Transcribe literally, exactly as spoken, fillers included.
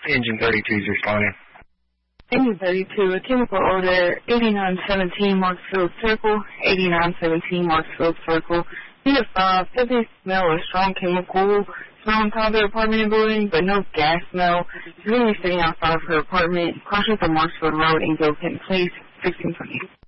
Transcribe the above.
Engine thirty-two is responding. Engine thirty-two, a chemical odor, eighty-nine seventeen Marksfield Circle, eighty-nine seventeen Marksfield Circle. Unit five, heavy smell of strong chemical, smell inside the apartment and building, but no gas smell. She's going to be sitting outside of her apartment. Caution from Marksfield Road and Gilpin, please, sixteen twenty.